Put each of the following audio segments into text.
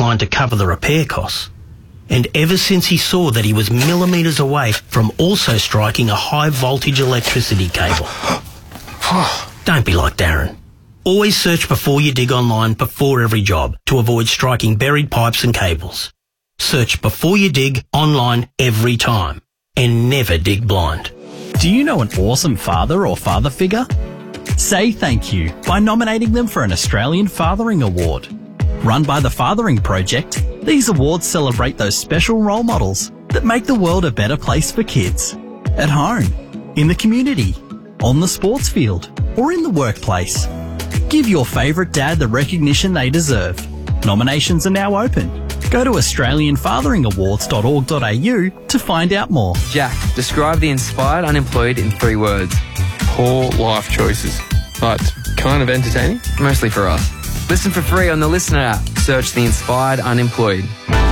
declined to cover the repair costs. And ever since he saw that he was millimetres away from also striking a high-voltage electricity cable. Don't be like Darren. Always search before you dig online before every job to avoid striking buried pipes and cables. Search before you dig online every time. And never dig blind. Do you know an awesome father or father figure? Say thank you by nominating them for an Australian Fathering Award. Run by the Fathering Project, these awards celebrate those special role models that make the world a better place for kids. At home, in the community, on the sports field, or in the workplace. Give your favourite dad the recognition they deserve. Nominations are now open. Go to australianfatheringawards.org.au to find out more. Jack, describe the inspired unemployed in 3 words. Poor life choices, but kind of entertaining. Mostly for us. Listen for free on the Listener app. Search the inspired unemployed.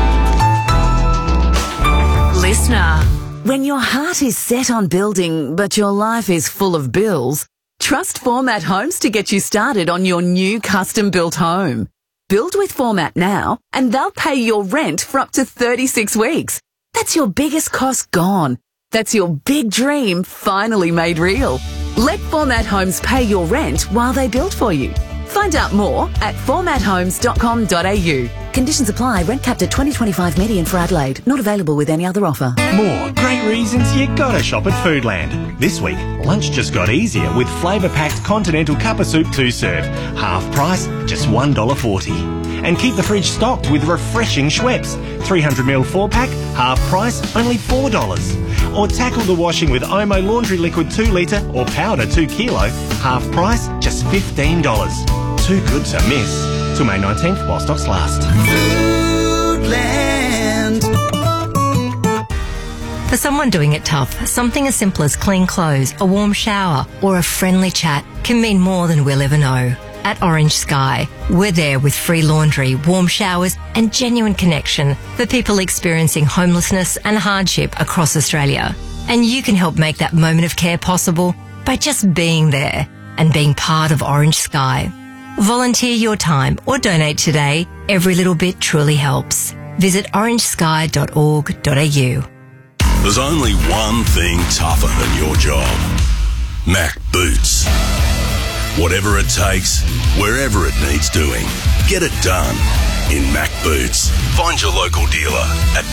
Listener. When your heart is set on building, but your life is full of bills, trust Format Homes to get you started on your new custom-built home. Build with Format now, and they'll pay your rent for up to 36 weeks. That's your biggest cost gone. That's your big dream finally made real. Let Format Homes pay your rent while they build for you. Find out more at formathomes.com.au. Conditions apply. Rent capped at $20.25 median for Adelaide. Not available with any other offer. More great reasons you gotta shop at Foodland. This week, lunch just got easier with flavour-packed continental cuppa soup 2-serve. Half price, just $1.40. And keep the fridge stocked with refreshing Schweppes. 300ml 4-pack, half price, only $4. Or tackle the washing with Omo laundry liquid 2 litre or powder 2 kilo, half price, just $15. Too good to miss. Till May 19th while stocks last. Foodland. For someone doing it tough, something as simple as clean clothes, a warm shower, or a friendly chat can mean more than we'll ever know. At Orange Sky, we're there with free laundry, warm showers, and genuine connection for people experiencing homelessness and hardship across Australia. And you can help make that moment of care possible by just being there and being part of Orange Sky. Volunteer your time or donate today. Every little bit truly helps. Visit orangesky.org.au. There's only one thing tougher than your job. Mac Boots. Whatever it takes, wherever it needs doing, get it done in Mac Boots. Find your local dealer at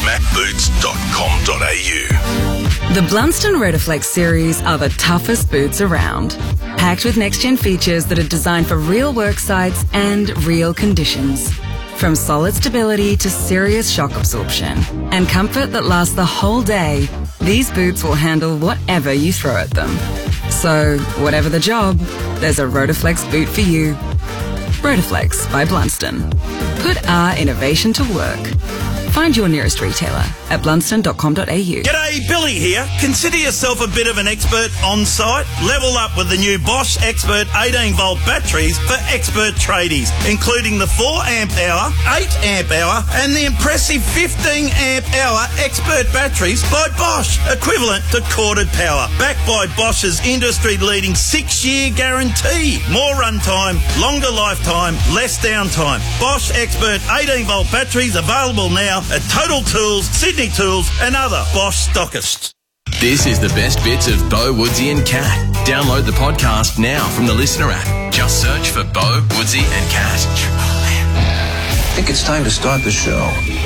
macboots.com.au. The Blundstone Rotoflex series are the toughest boots around. Packed with next-gen features that are designed for real work sites and real conditions. From solid stability to serious shock absorption and comfort that lasts the whole day, these boots will handle whatever you throw at them. So, whatever the job, there's a Rotoflex boot for you. Rotoflex by Blundstone. Put our innovation to work. Find your nearest retailer at blundstone.com.au. G'day, Billy here. Consider yourself a bit of an expert on site. Level up with the new Bosch Expert 18-volt batteries for expert tradies, including the 4-amp-hour, 8-amp-hour and the impressive 15-amp-hour expert batteries by Bosch, equivalent to corded power. Backed by Bosch's industry-leading 6-year guarantee. More runtime, longer lifetime, less downtime. Bosch Expert 18-volt batteries available now at Total Tools, Sydney Tools and other Bosch stockists. This is the best bits of Bo, Woodsy and Cat. Download the podcast now from the Listener app. Just search for Bo, Woodsy and Cat. I think it's time to start the show.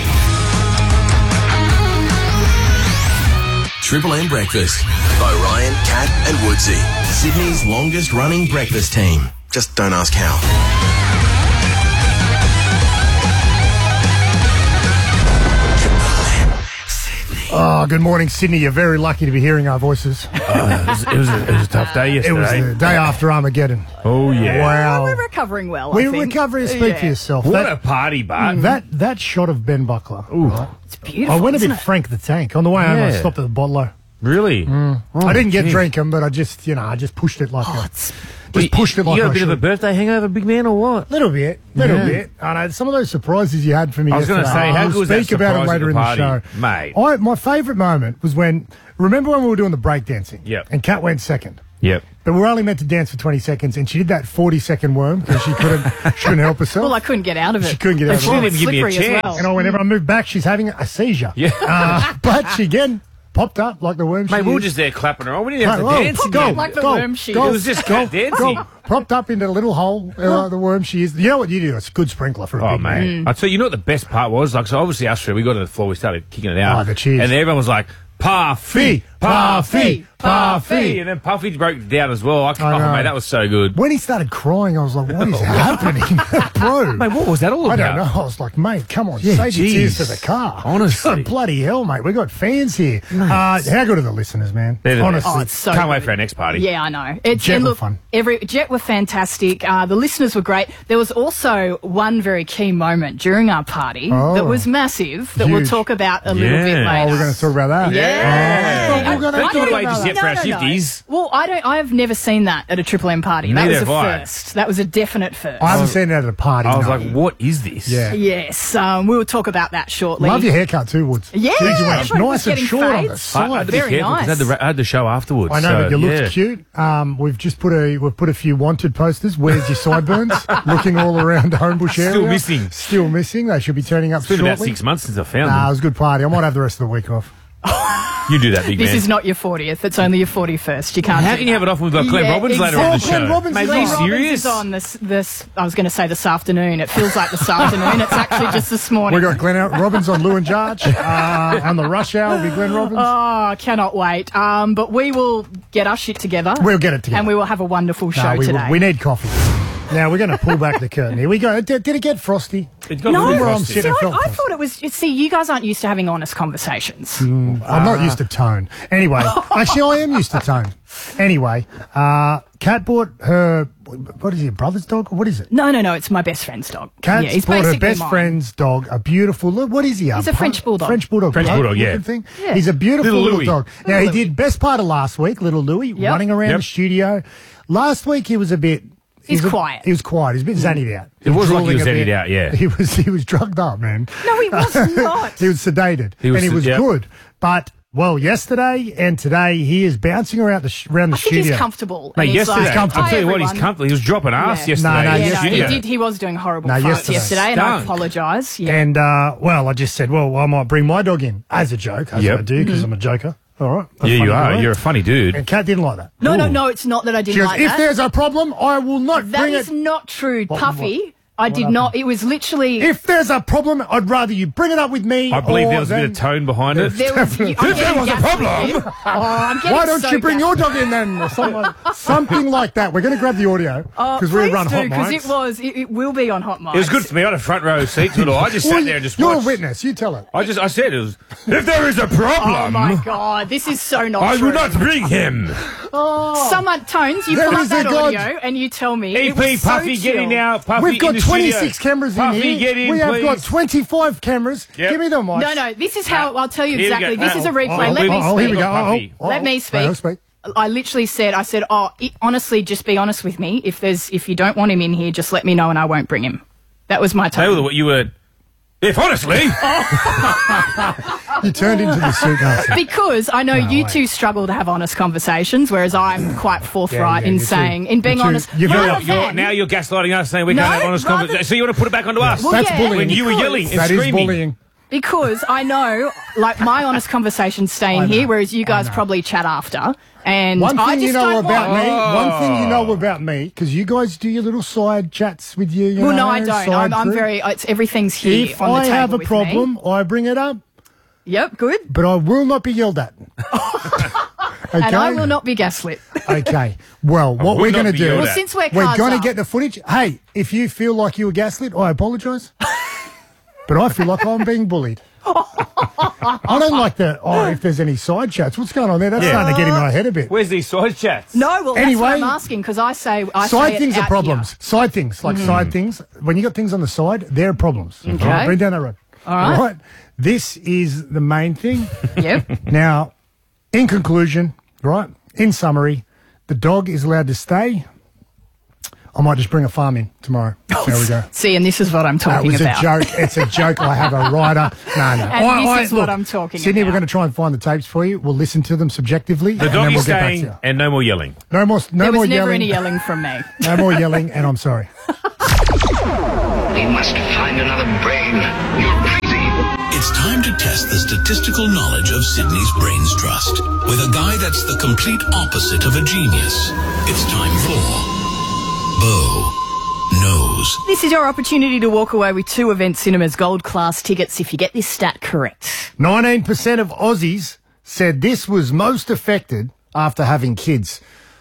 Triple M Breakfast. Bo, Ryan, Cat and Woodsy. Sydney's longest running breakfast team. Just don't ask how. Oh, good morning, Sydney. You're very lucky to be hearing our voices. It was a tough day yesterday. It was the day after Armageddon. Oh, yeah. Wow. We're recovering well, We're recovering. Speak for yourself. What a party, Bart. That shot of Ben Buckler. Ooh. Right? It's beautiful. I went a bit Frank the Tank. On the way home, I stopped at the bottler. Really? Oh, I didn't get drinking, but I just pushed it like pushed it like you got I a bit should. of a birthday hangover, big man, or what? Little bit. I know some of those surprises you had for me. I was going to say, how good was that speak about it surprise later at in the the show, mate? My favourite moment was remember when we were doing the breakdancing? Yep. And Kat went second. Yep. But we're only meant to dance for 20 seconds, and she did that 40-second worm because she couldn't help herself. Well, I couldn't get out of it. She couldn't get out of it. She didn't even give me a Slippery as chance. well. You know, whenever I moved back, she's having a seizure. Yeah. But she again popped up like the worm she Mate, we were is. just there clapping her on. We didn't have to Right, dance Popped up again. like the worm she It is. was just dancing. Propped up into the little hole, the worm she is. You know what you do? It's a good sprinkler for a Oh, big man. man. I tell you, know what the best part was? Like, so obviously us three, we got to the floor, we started kicking it out. Oh, the cheers. And then everyone was like, Puffy, Puffy, Puffy. And then Puffy broke it down as well. I know. Mate, that was so good. When he started crying, I was like, what is happening? Bro. Mate, what was that all about? I don't know. I was like, mate, come on, Yeah, save your tears jeez. for the car. Honestly. Bloody hell, mate. We got fans here. How good are the listeners, man? They're the Honestly. Oh, it's so Can't wait good. for our next party. Yeah, I know. Jet and were look, fun. Jet were fantastic. The listeners were great. There was also one very key moment during our party that was massive that we'll Huge. talk about a little bit later. Oh, we're going to talk about that. Yeah. Oh, I thought we were gonna They talk thought about we just that. yet for our shifties. Well, I've never seen that at a Triple M party. That Neither was a have I. first. That was a definite first. I haven't seen it at a party. I was no. like, what is this? Yeah. Yes, we will talk about that shortly. Love your haircut too, Woods. Yeah, Jeez, you went everyone was nice and getting short on the fades. I side. had to be Very careful nice. because I had the show afterwards. I know, so, but you looked yeah. cute. We've just put a few wanted posters. Where's your sideburns? Looking all around Homebush area. Still missing. Still missing. They should be turning up It's been shortly. about 6 months since I found Nah, it them. was a good party. I might have the rest of the week off. You do that, big This man. is not your 40th. It's only your 41st. You can't. How do can you that. have it off with Glenn Robbins later on the exactly. show? Glenn Robbins Mate, is are you on. Glenn Robbins serious? is on this. I was going to say this afternoon. It feels like this afternoon. It's actually just this morning. We got Glenn Robbins on Lou and Jarge. On the rush hour will be Glenn Robbins. Oh, cannot wait. But we will get our shit together. We'll get it together. And we will have a wonderful show today. We need coffee. Now we're going to pull back the curtain. Here we go. Did it get frosty? It's got No, a little I'm frosty. sitting see, felt I frosty. thought it was. See, you guys aren't used to having honest conversations. I'm not used to tone. Anyway, actually, I am used to tone. Anyway, Kat bought her, what is it, brother's dog? What is it? No. It's my best friend's dog. Kat yeah, he's bought her basically best mine. friend's dog, a beautiful, look, what is he? He's a French bulldog. French bulldog. French right? bulldog, yeah. Looking Thing. Yeah. He's a beautiful Little little Louis. dog. Now, he did best part of last week, little Louis, Yep. running around Yep. the studio. Last week, he was a bit... He's he was quiet. He was quiet. He's a bit zannied out. It was like he drooling was a zannied bit. out, yeah. He was drugged up, man. No, he was not. He was sedated. He was and he was yep. good. But, well, yesterday and today, he is bouncing around around the I think studio. he's comfortable. Mate, and he's yesterday, like, I'll "Hi, tell you what, he's everyone." comfortable. He was dropping ass Yeah. yesterday. No, in the Yeah, no, studio. he did. He was doing horrible No, farts yesterday, and I Stunk. apologise. Yeah. And, well, I just said, well, I might bring my dog in as a joke, as Yep. I do, because I'm a joker. All right. A Yeah, funny you are. guy. You're a funny dude. And Kat didn't like that. No, it's not that I She didn't goes, like if that. there's a problem, I will not That bring is it. not true, What- Puffy. I did not. It was literally. If there's a problem, I'd rather you bring it up with me. I believe or there was a bit then- of tone behind it. There was, I'm If there getting was a gassed problem. here. I'm getting Why don't so you bring gassed. your dog in then? Or something like that. We're going to grab the audio because we Please run do, hot because mics. it will be on Hot Mics. It was good for me. I had a front row seat to it all. I just sat there and just You're watched. a witness. You tell it. I said it was, if there is a problem, Oh my God, this is so not I true. will not bring him. Someone, Tones, you There pull up is a that God. audio and you tell me. EP, it was so Puffy, get in chill. now. Puffy, We've got in the 26 studio. cameras Puffy, in here. get in, we have got please. 25 cameras. Yep. Give me the mic. No, this is how, I'll tell you Here we exactly. go. This is a replay. Oh, Let me here we speak. go. Puffy. Let me speak. I'll speak. I literally said, honestly, just be honest with me. If you don't want him in here, just let me know and I won't bring him. That was my They tone. were what you were. If honestly, You turned into the suit Nazi. Because I know No you way. two struggle to have honest conversations, whereas I'm quite forthright Yeah, in you two- saying, in being you two- honest. you're very- rather than- now you're gaslighting us, saying we No, can't have honest rather- conversation. So you want to put it back onto us? Well, That's yeah, bullying. When you were because- yelling and That is screaming. bullying. Because I know, like, my honest conversations stay in I know. here, whereas you guys I know. probably chat after. And One I thing just you know don't about want. me, one thing you know about me, because you guys do your little side chats with you. Well, no, I don't. side I'm crew. very. It's everything's here If on the I table have a with problem, me. I bring it up, Yep, good. but I will not be yelled at. Okay? And I will not be gaslit. Okay. Well, what will we're not going to be do, yelled Well, at. since we're we're cards going to up- get the footage. Hey, if you feel like you were gaslit, I apologise. But I feel like I'm being bullied. I don't like the, if there's any side chats. What's going on there? That's starting to get in my head a bit. Where's these side chats? No, well, that's Anyway, what I'm asking because I say Side it things are out problems. here. Side things, like side things. When you got things on the side, they're problems. Okay. All right, bring down that road. All right. This is the main thing. Yep. Now, in conclusion, right, in summary, the dog is allowed to stay. I might just bring a farm in tomorrow. There we go. See, and this is what I'm talking That was about. a joke. It's a joke. I have a rider. No. And this is what I'm talking Sydney, about. we're going to try and find the tapes for you. We'll listen to them subjectively. The and dog then is we'll get back to staying, you. and no more yelling. No more there was never yelling. any yelling from me. No more yelling, and I'm sorry. We must find another brain. You're crazy. It's time to test the statistical knowledge of Sydney's Brains Trust with a guy that's the complete opposite of a genius. It's time for Bo Knows. This is your opportunity to walk away with 2 Event Cinemas Gold Class tickets if you get this stat correct. 19% of Aussies said this was most affected after having kids.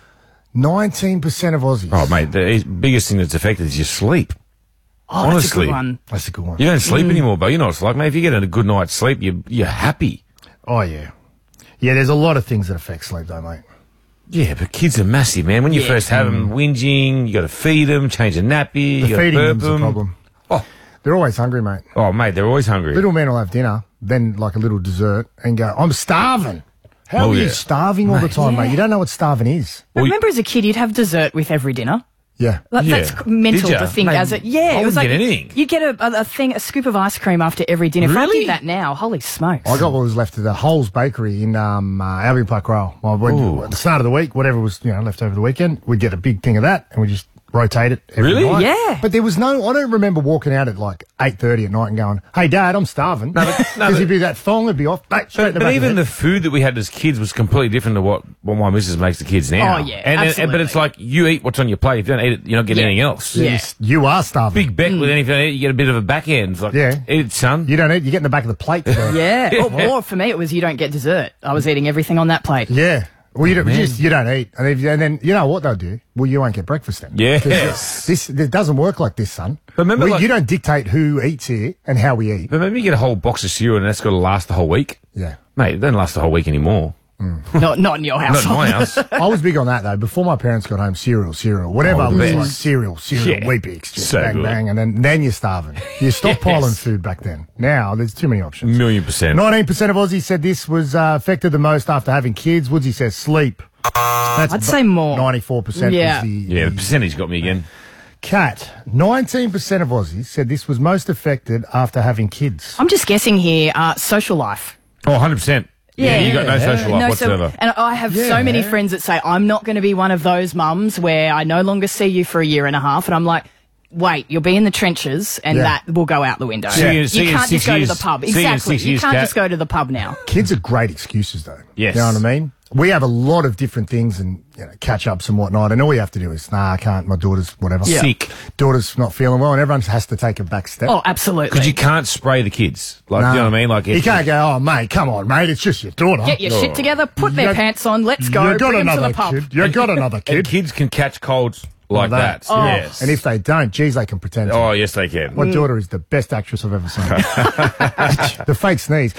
19% of Aussies. Oh, mate, the biggest thing that's affected is your sleep. Oh, Honestly. that's a good one. That's a good one. You don't sleep anymore, but you know what it's like, mate. If you get a good night's sleep, you're happy. Oh, yeah. Yeah, there's a lot of things that affect sleep, though, mate. Yeah, but kids are massive, man. When you first have them whinging, you got to feed them, change a nappy, The you got to feeding burp them's the them. problem. Oh. They're always hungry, mate. Oh, mate, they're always hungry. Little men will have dinner, then like a little dessert, and go, I'm starving. How Oh, are you yeah. starving all the time, mate? You don't know what starving is. I remember as a kid, you'd have dessert with every dinner. Yeah. Like, Yeah. That's mental Did ya? to think Mate, as it. Yeah, I it was wouldn't like get anything. you get a scoop of ice cream after every dinner. If I Really? did that now, holy smokes! I got what was left of the Holes Bakery in Albion Park Rail. Well, at the start of the week, whatever was left over the weekend, we'd get a big thing of that, and we just rotate it every Really? night. Yeah. But there was no. I don't remember walking out at like 8:30 at night and going, "Hey, Dad, I'm starving." Because he'd be that thong would be off. Straight in the But back of even the the food that we had as kids was completely different to what my missus makes the kids now. Oh, yeah, but absolutely. it's like you eat what's on your plate. If you don't eat it, you're not getting anything else. Yeah. You are starving. Big bet with anything, you get a bit of a back end. It's like, Yeah. eat it, son. You don't eat. You get in the back of the plate. Today. Yeah. Or for me, it was you don't get dessert. I was eating everything on that plate. Yeah. Well, you don't eat, and then you know what they'll do. Well, you won't get breakfast then. Yes. This doesn't work like this, son. Remember, you don't dictate who eats here and how we eat. But maybe you get a whole box of cereal and that's got to last the whole week. Yeah. Mate, it doesn't last the whole week anymore. Not in your house. Not in my house. I was big on that though. Before my parents got home, cereal, whatever Oh, was best. like cereal, Yeah. Weet-Bix, just So bang good. bang, and then you're starving. You're stockpiling Yes. food back then. Now there's too many options. 1,000,000%. 19% of Aussies said this was affected the most after having kids. Woodsy says sleep. That's I'd say more. 94% Yeah. was Yeah, the percentage got me again. Cat. 19% of Aussies said this was most affected after having kids. I'm just guessing here. Social life. Oh, 100%. Yeah, you got no social life No, whatsoever. and I have so many friends that say, I'm not going to be one of those mums where I no longer see you for a year and a half. And I'm like, wait, you'll be in the trenches and that will go out the window. See you- see you you in can't just 6 go to years. the pub. See you in Exactly. 6 You years, can't Kat. just go to the pub now. Kids are great excuses, though. Yes. You know what I mean? We have a lot of different things and catch-ups and whatnot, and all you have to do is, I can't, my daughter's whatever. Yeah. Sick. Daughter's not feeling well, and everyone has to take a back step. Oh, absolutely. Because you can't spray the kids. Like, No. you know what I mean? Like, You can't go, oh, mate, come on, mate, it's just your daughter. Get your shit together, put their You- pants on, let's go, You got bring them to another the pub. kid. You got another And kid. kids can catch colds like that. Oh. Yes. And if they don't, geez, they can pretend to. Oh, yes, they can. My daughter is the best actress I've ever seen. The fake sneeze.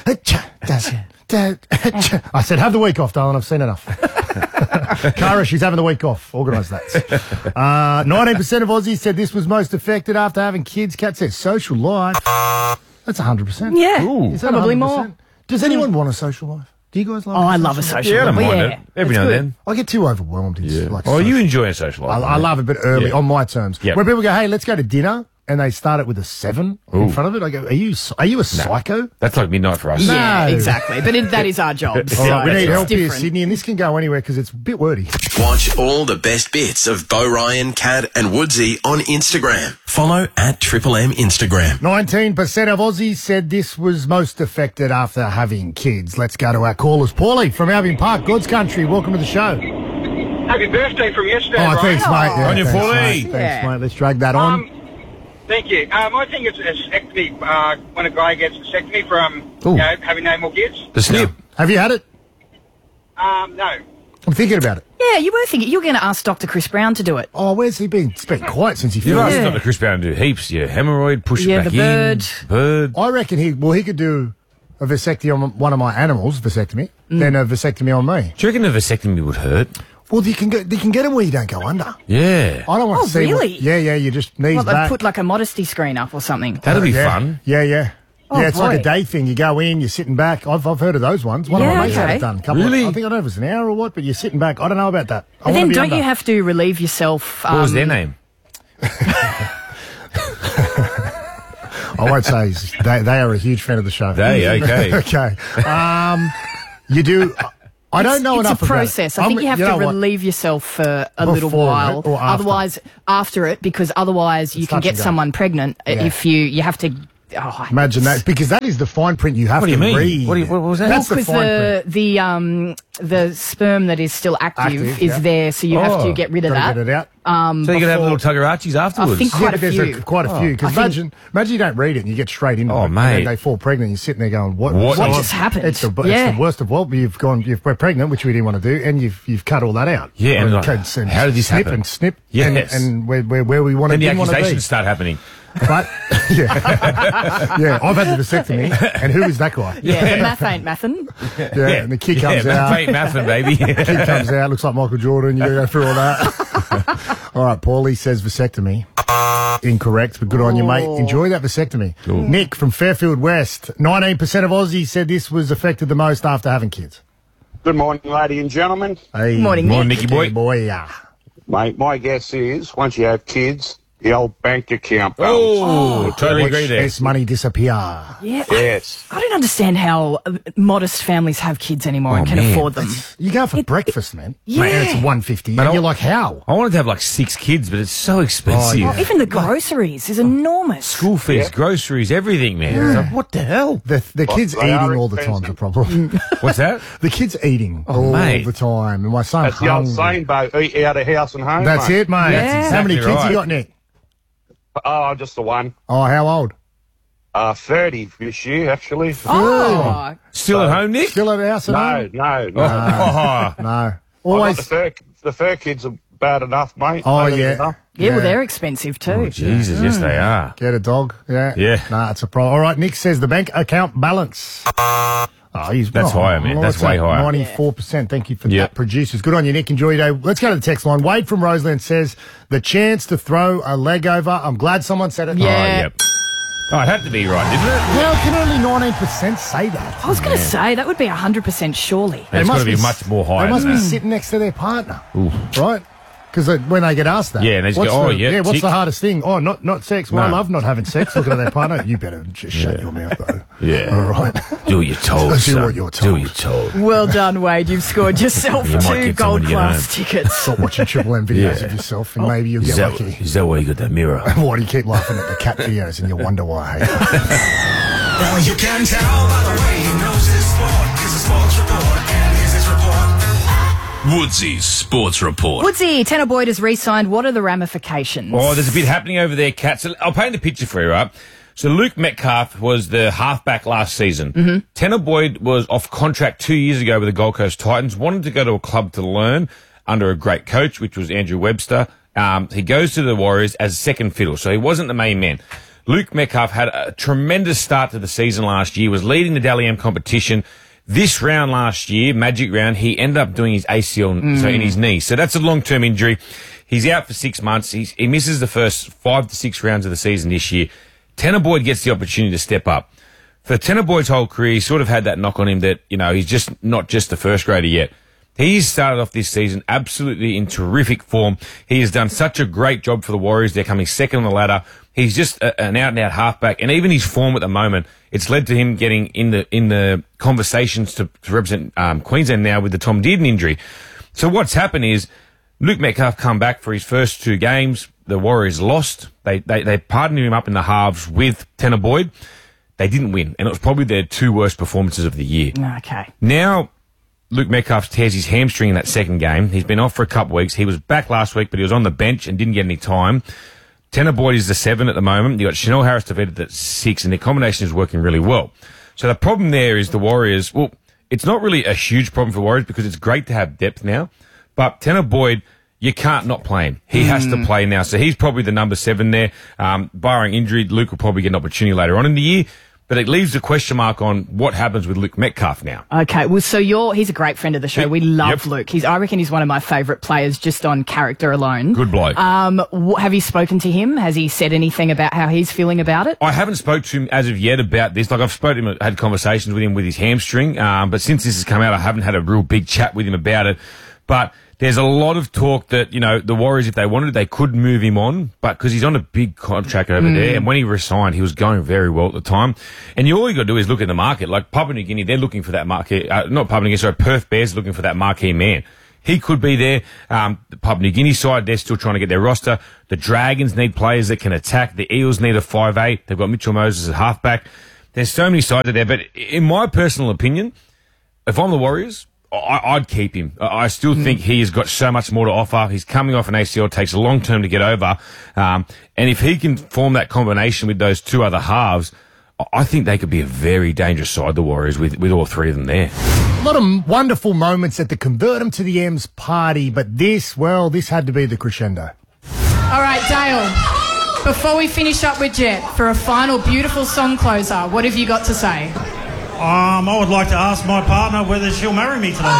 I said, have the week off, darling. I've seen enough. Cara, she's having the week off. Organise that. 19% of Aussies said this was most affected after having kids. Kat says social life. That's 100%. Yeah, Is that probably 100%? more. Does anyone want a social life? Do you guys like Oh, I love a social Yeah, I don't life. mind Yeah, it. Every it's now and good. then. I get too overwhelmed. It's Yeah. like Oh, you social- enjoy a social life. I love it, but early, Yeah. on my terms. Yeah. When people go, hey, let's go to dinner, and they start it with a 7 in front of it, I go, are you a psycho? That's like midnight for us. Yeah, No. exactly. But that is our job. All So right, we need it's help here, different. Sydney, and this can go anywhere because it's a bit wordy. Watch all the best bits of Bo Ryan, Cat and Woodsy on Instagram. Follow at Triple M Instagram. 19% of Aussies said this was most affected after having kids. Let's go to our callers. Paulie from Albion Park, God's Country. Welcome to the show. Happy birthday from yesterday, Oh, Ryan. thanks, mate. Yeah, On your thanks, Paulie. mate. Thanks, mate. Let's drag that on. Thank you. I think it's a vasectomy when a guy gets a vasectomy from Ooh. having no more kids. The snip. Have you had it? No. I'm thinking about it. Yeah, you were thinking, you're going to ask Dr. Chris Brown to do it. Oh, where's he been? It's been quiet since he You've fell asked ill. Dr. Chris Brown to do heaps. Your hemorrhoid, push Yeah, it back the bird. in. Bird. I reckon he could do a vasectomy on one of my animals, vasectomy, then a vasectomy on me. Do you reckon the vasectomy would hurt? Well, you can get them where you don't go under. Yeah. I don't want Oh, to see. really? Yeah, you just knees Well, they back. put like a modesty screen up or something. That'd be Yeah. fun. Yeah. Oh, Yeah, it's like a boy. day thing. You go in, you're sitting back. I've heard of those ones. One of Yeah, my mates had okay. it done. Really? I think I don't know if it's an hour or what, but you're sitting back. I don't know about that. I And wanna then be don't under. you have to relieve yourself? What was their name? I won't say they are a huge fan of the show. Okay. Okay. You do. I don't know enough It's a process. I think you have to relieve yourself for a little while. Or after. Otherwise, after it, because otherwise you can get someone pregnant if you have to. Oh, imagine that, because that is the fine print you have What do to you mean? read. What was that? That's the fine print. The sperm that is still active is there, so you have to get rid of that. Get it out. So you're going to have little tuggerachis afterwards? I think quite a few. There's quite a few. Because imagine you don't read it and you get straight into it. Oh, And mate. then they fall pregnant and you're sitting there going, what just happened? It's the worst of all. We're pregnant, which we didn't want to do, and you've cut all that out. Yeah, and like, how did this snip happen? And snip. Yes. And where we want to be. Then the accusations start happening. But, yeah, I've had the vasectomy, and who is that guy? Yeah, the math ain't mathin'. Yeah, and the kid comes out. Math ain't mathin', baby. Kid comes out, looks like Michael Jordan. You got to go through all that. All right, Paulie says vasectomy. Incorrect, but good on you, mate. Enjoy that vasectomy. Ooh. Nick from Fairfield West. 19% of Aussies said this was affected the most after having kids. Good morning, ladies and gentlemen. Hey, Morning, Nick. Nicky boy. Yeah. Mate, my guess is once you have kids, the old bank account balance. Oh, totally agree there. Less money disappear. Yeah. Yes. I don't understand how modest families have kids anymore and can afford them. You go for breakfast, man. Yeah. Mate, and it's $150. And you're like, how? I wanted to have like 6 kids, but it's so expensive. Oh, Oh, even the groceries is enormous. School fees, groceries, everything, man. It's like, what the hell? The kids they are eating all the time's a problem. What's that? The kids eating all mate. the time. And my son That's the old hungry. saying, Bo, eat out of house and home. That's mate. it, mate. Yeah. How many exactly kids right. you got, Nick? Oh, just the one. Oh, how old? 30 this year, actually. Oh, Still at home, Nick? Still at the house at home? No. Oh, No. Always. Always. The fur kids are bad enough, mate. Oh, Bad yeah. enough. yeah, well, they're expensive too. Jesus, yes they are. Get a dog. Yeah. Yeah. Nah, it's a problem. All right, Nick says the bank account balance. Oh, That's higher, man. That's way higher. 94%. Thank you for Yeah. that, producers. Good on you, Nick. Enjoy your day. Let's go to the text line. Wade from Roseland says, the chance to throw a leg over. I'm glad someone said it. Yeah. Oh, yep. Oh, it had to be right, didn't it? How can only 19% say that? I was going to say that would be 100% surely. It's got to be much more higher They must than be that. sitting next to their partner, right? Because when they get asked that, Yeah, and they just what's go, oh, the, yeah, what's tick. the hardest thing? Oh, not sex. Well, I No. love not having sex. Looking at their partner, you better just shut your mouth, though. Yeah. All right. Do what you're told, Do son. what you're told. Do what you're told. Well done, Wade. You've scored yourself You might 2 get someone gold to get class home. tickets. Stop watching Triple M videos Yeah. of yourself, and maybe you'll get lucky. Is that why you got that mirror? Why do you keep laughing at the cat videos and you wonder why I hate it? Well, you can tell by the way he knows his sport. It's a sports report, and here's his report. Woodsy's Sports Report. Woodsy, Tanner Boyd has re-signed. What are the ramifications? Oh, there's a bit happening over there, Kat. So I'll paint the picture for you, right? So Luke Metcalf was the halfback last season. Mm-hmm. Tanner Boyd was off contract 2 years ago with the Gold Coast Titans, wanted to go to a club to learn under a great coach, which was Andrew Webster. He goes to the Warriors as a second fiddle, so he wasn't the main man. Luke Metcalf had a tremendous start to the season last year, was leading the Dally M competition. This round last year, Magic Round, he ended up doing his ACL so in his knee. So that's a long-term injury. He's out for 6 months. He misses the first 5 to 6 rounds of the season this year. Tanner Boyd gets the opportunity to step up. For Tanner Boyd's whole career, he sort of had that knock on him that, you know, he's just not just the first grader yet. He's started off this season absolutely in terrific form. He has done such a great job for the Warriors. They're coming second on the ladder. He's just an out-and-out halfback, and even his form at the moment, it's led to him getting in the conversations to represent Queensland now with the Tom Dearden injury. So what's happened is Luke Metcalf come back for his first 2 games. The Warriors lost. They partnered him up in the halves with Tanner Boyd. They didn't win, and it was probably their 2 worst performances of the year. Okay. Now, Luke Metcalf tears his hamstring in that second game. He's been off for a couple of weeks. He was back last week, but he was on the bench and didn't get any time. Tanner Boyd is the 7 at the moment. You've got Chanel Harris-Tavita at 6, and the combination is working really well. So the problem there is the Warriors, well, it's not really a huge problem for Warriors because it's great to have depth now, but Tanner Boyd, you can't not play him. He has to play now. So he's probably the number 7 there. Barring injury, Luke will probably get an opportunity later on in the year. But it leaves a question mark on what happens with Luke Metcalf now. Okay, well, so he's a great friend of the show. We love Luke. I reckon he's one of my favourite players just on character alone. Good bloke. Have you spoken to him? Has he said anything about how he's feeling about it? I haven't spoke to him as of yet about this. Like, I've spoken to him, had conversations with him with his hamstring, but since this has come out, I haven't had a real big chat with him about it. But there's a lot of talk that, the Warriors, if they wanted, they could move him on, but because he's on a big contract over there, and when he resigned, he was going very well at the time. And all you got to do is look at the market. Like Papua New Guinea, they're looking for that market. Not Papua New Guinea, sorry, Perth Bears looking for that marquee man. He could be there. The Papua New Guinea side, they're still trying to get their roster. The Dragons need players that can attack. The Eels need a 5'8". They've got Mitchell Moses at halfback. There's so many sides there, but in my personal opinion, if I'm the Warriors, I'd keep him. I still think he has got so much more to offer. He's coming off an ACL. It takes a long term to get over. And if he can form that combination with those two other halves, I think they could be a very dangerous side, the Warriors, with all three of them there. A lot of wonderful moments at the Convert 'em to the M's party, but this had to be the crescendo. All right, Dale, before we finish up with Jet, for a final beautiful song closer, what have you got to say? I would like to ask my partner whether she'll marry me today.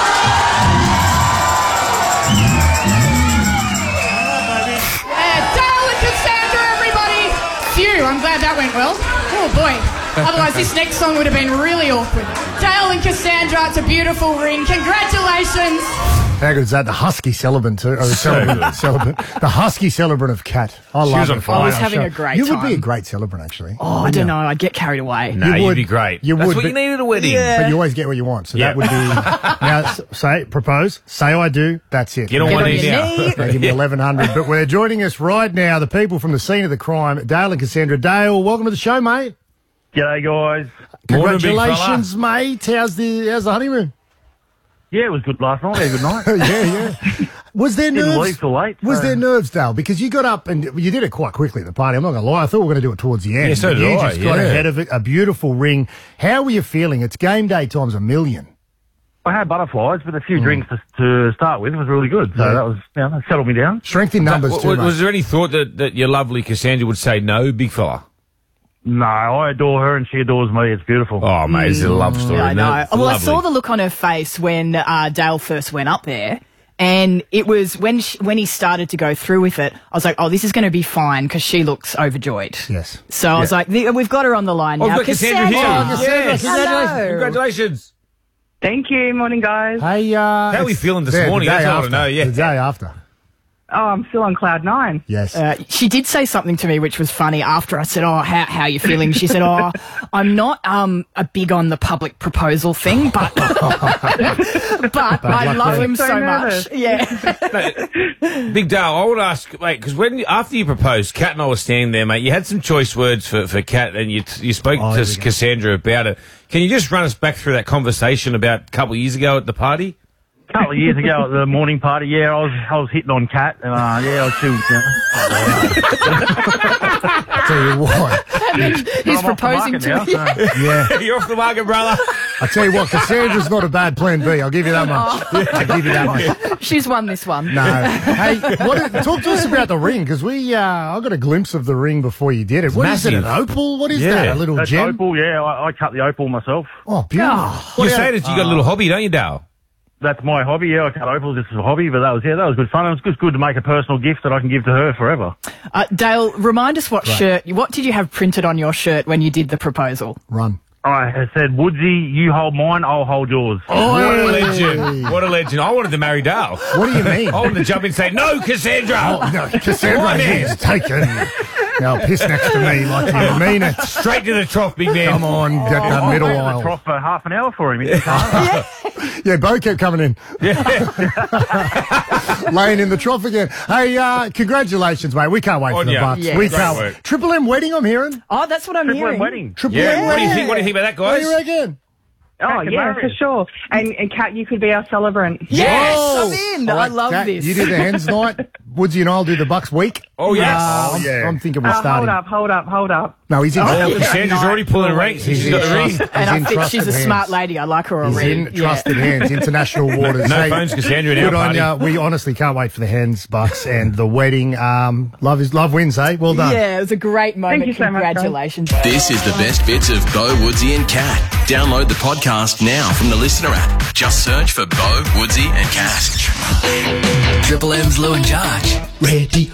Dale and Cassandra, everybody! Phew, I'm glad that went well. Oh, boy. Otherwise, this next song would have been really awkward. Dale and Cassandra, it's a beautiful ring. Congratulations! How good is that? The husky celebrant too. Or celebrant. The husky celebrant of Cat. I love it. I was having a great You time. would be a great celebrant, actually. Oh, I don't know. I'd get carried away. No, you'd be great. You That's would, what you need at a wedding. Yeah. But you always get what you want. So that would be... Now, propose, say I do, that's it. Get on one knee now. They give me 1,100. But we're joining us right now, the people from the scene of the crime, Dale and Cassandra. Dale, welcome to the show, mate. G'day, guys. Congratulations, mate. How's the honeymoon? Yeah, it was good last night. Had a good night. yeah. Was there Didn't nerves? leave till late. Was so- there nerves, Dale? Because you got up and you did it quite quickly at the party. I'm not going to lie. I thought we were going to do it towards the end. Yeah, so but did you I, just got yeah. ahead of it. A beautiful ring. How were you feeling? It's game day times a million. I had butterflies, but a few drinks to start with was really good. So that was, that settled me down. Strength in numbers too, Was mate. there any thought that your lovely Cassandra would say no, big fella? No, I adore her and she adores me. It's beautiful. Oh, mate, it's a love story. I know. isn't it? Well, I Lovely. saw the look on her face when Dale first went up there. And it was when he started to go through with it, I was like, oh, this is going to be fine because she looks overjoyed. Yes. So I was like, we've got her on the line Oh, now. we've got Cassandra here. Yes. Hello. Congratulations. Thank you. Morning, guys. Hey, How are we feeling this morning? The That's day all I want to know. Yeah. The day after. Oh, I'm still on cloud 9. Yes. She did say something to me which was funny after I said, oh, how are you feeling? She said, oh, I'm not a big on the public proposal thing, but I love him so much. Yeah. Big Dale, I would ask, mate, because after you proposed, Kat and I were standing there, mate, you had some choice words for Kat and you spoke to Cassandra about it. Can you just run us back through that conversation about a couple of years ago at the party? A couple of years ago at the morning party, I was hitting on Kat, and I was still, Tell you what. He's proposing to me. Yeah. You're off the market, brother. I tell you what, Cassandra's not a bad plan B. I'll give you that much. I'll give you that much. She's won this one. No. Hey, talk to us about the ring, because I got a glimpse of the ring before you did it. What is it, an opal? What is that, a little That's gem? opal, I cut the opal myself. Oh, beautiful. You're saying that you got a little hobby, don't you, Dale? That's my hobby, I cut opals just as a hobby, but that was good fun. It was just good to make a personal gift that I can give to her forever. Dale, remind us what did you have printed on your shirt when you did the proposal? Run. I said, Woodsy, you hold mine, I'll hold yours. Oh, what a legend. What a legend. I wanted to marry Dale. What do you mean? I wanted to jump in and say, no, Cassandra. Oh, no, Cassandra is taken. Now piss next to me like you mean it. Straight to the trough, big man. Come on, get that middle I aisle. the trough for half an hour for him. Yeah, Bo kept coming in. Laying in the trough again. Hey, congratulations, mate. We can't wait for the Bucks. Yes. We Great can't. work. Triple M wedding, I'm hearing. Oh, that's what I'm Triple hearing. M wedding. Triple Yeah. M What do you wedding. think about that, What guys? do you reckon? Oh, yeah, for sure. And Kat, you could be our celebrant. Yes, Oh. I'm in. All I right, love Kat, this. You do the hens night. Woodsy and I'll do the Bucks week. Oh, yes. I'm thinking we'll start Hold up. No, he's in. Cassandra's already pulling the ranks. She's got the ring. And I think she's a smart lady. I like her He's already. in trusted hands, international waters. No phones, Cassandra, in our good on party. ya. We honestly can't wait for the hens, Bucks, and the wedding. Love wins, eh? Well done. Yeah, it was a great moment. Thank you so much, guys. Congratulations. This is the best bits of Bo, Woodsy and Cat. Download the podcast now from the Listener app. Just search for Bo, Woodsy and Cat. Triple M's Lou and Josh. Ready for new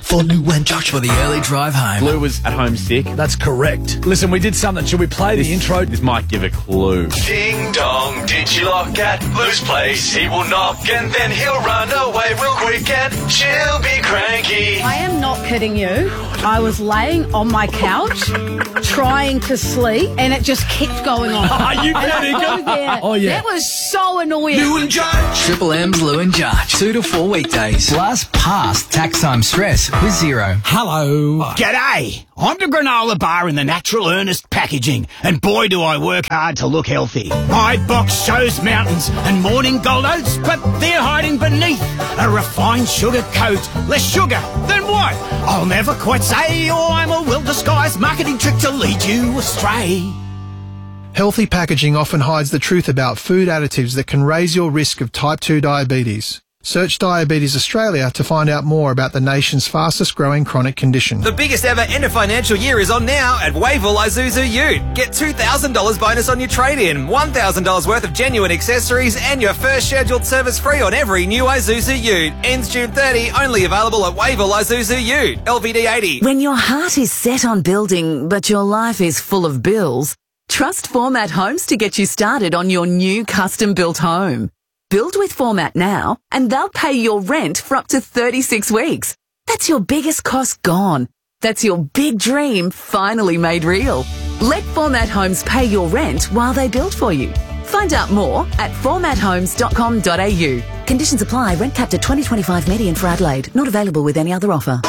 and Josh for the early drive home. Blue was at home sick. That's correct. Listen, we did something. Should we play the intro? This might give a clue. Ding dong, did you lock at Blue's place? He will knock and then he'll run away real quick and she'll be cranky. I am not kidding you. I was laying on my couch trying to sleep and it just kept going on. Are you kidding? Oh, yeah. That was so annoying. Lou and Judge. Triple M's Lou and Judge. 2 to 4 weekdays. Blast past tax time stress with Zero. Hello. G'day. I'm the granola bar in the Natural Earnest packaging, and boy do I work hard to look healthy. My box shows mountains and morning gold oats, but they're hiding beneath a refined sugar coat. Less sugar, then what? I'll never quite say, or I'm a well-disguised marketing trick to lead you astray. Healthy packaging often hides the truth about food additives that can raise your risk of type 2 diabetes. Search Diabetes Australia to find out more about the nation's fastest growing chronic condition. The biggest ever end of financial year is on now at Wavell Isuzu Ute. Get $2,000 bonus on your trade-in, $1,000 worth of genuine accessories, and your first scheduled service free on every new Isuzu Ute. Ends June 30, only available at Wavell Isuzu Ute. LVD 80. When your heart is set on building, but your life is full of bills, trust Format Homes to get you started on your new custom-built home. Build with Format now, and they'll pay your rent for up to 36 weeks. That's your biggest cost gone. That's your big dream finally made real. Let Format Homes pay your rent while they build for you. Find out more at formathomes.com.au. Conditions apply. Rent capped at $20.25 median for Adelaide. Not available with any other offer.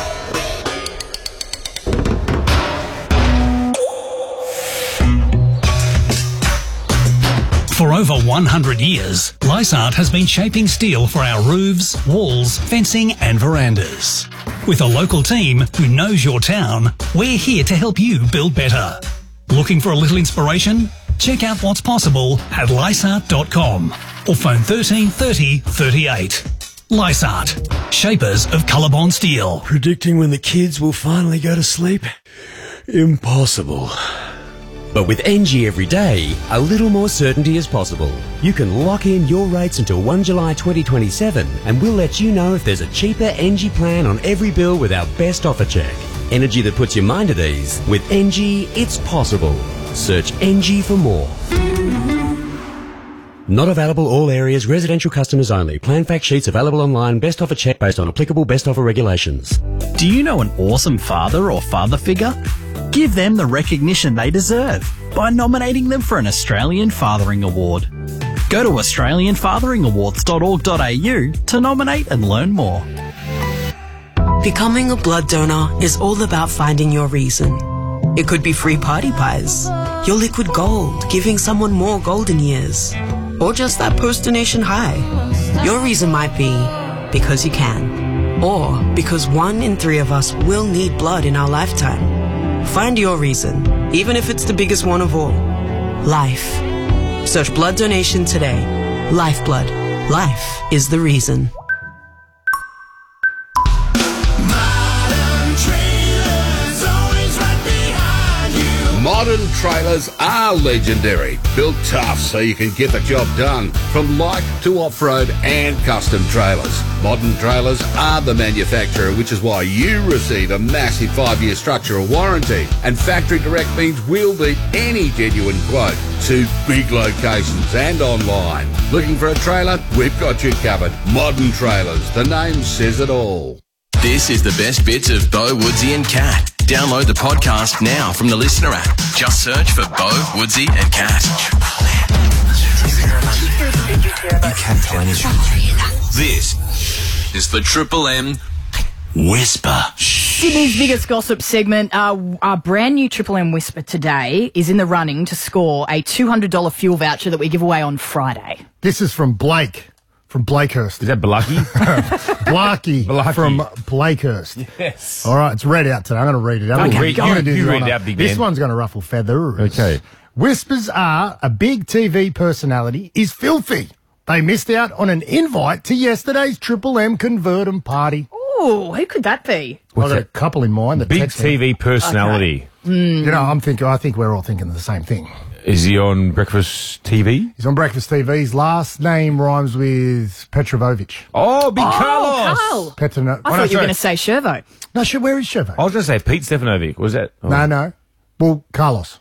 For over 100 years, Lysart has been shaping steel for our roofs, walls, fencing and verandas. With a local team who knows your town, we're here to help you build better. Looking for a little inspiration? Check out what's possible at lysart.com or phone 13 30 38. Lysart, shapers of Colorbond steel. Predicting when the kids will finally go to sleep? Impossible. But with NG every day, a little more certainty is possible. You can lock in your rates until 1 July 2027 and we'll let you know if there's a cheaper NG plan on every bill with our best offer check. Energy that puts your mind at ease. With NG, it's possible. Search NG for more. Not available all areas, residential customers only. Plan fact sheets available online, best offer check based on applicable best offer regulations. Do you know an awesome father or father figure? Give them the recognition they deserve by nominating them for an Australian Fathering Award. Go to australianfatheringawards.org.au to nominate and learn more. Becoming a blood donor is all about finding your reason. It could be free party pies, your liquid gold, giving someone more golden years, or just that post-donation high. Your reason might be because you can, or because 1 in 3 of us will need blood in our lifetime. Find your reason, even if it's the biggest one of all. Life. Search blood donation today. Lifeblood. Life is the reason. Modern trailers are legendary, built tough so you can get the job done, from light to off-road and custom trailers. Modern trailers are the manufacturer, which is why you receive a massive 5-year structural warranty. And factory direct means we'll beat any genuine quote to big locations and online. Looking for a trailer? We've got you covered. Modern Trailers, the name says it all. This is the best bits of Bo, Woodsy and Cat. Download the podcast now from the Listener app. Just search for Bo, Woodsy and Cat. You can't tell anything. This is the Triple M Whisper. Sydney's biggest gossip segment. Our brand new Triple M Whisper today is in the running to score a $200 fuel voucher that we give away on Friday. This is from Blake. From Blakehurst. Is that Blakey? Blakey from Blakehurst. Yes. All right, it's read out today. I'm going to read it out. Okay, you read it out, big man. This one's going to ruffle feathers. Okay. Whispers are a big TV personality is filthy. They missed out on an invite to yesterday's Triple M Convertum party. Ooh, who could that be? I've got a couple in mind. That Big text me. TV personality. You know, I think we're all thinking the same thing. Is he on Breakfast TV? He's on Breakfast TV. His last name rhymes with Petrovovic. Oh, big Carlos. Carl. Petrovovic. I thought you were going to say Shervo. No, where is Shervo? I was going to say Pete Stefanovic. Was that? Oh. No. Well, Carlos.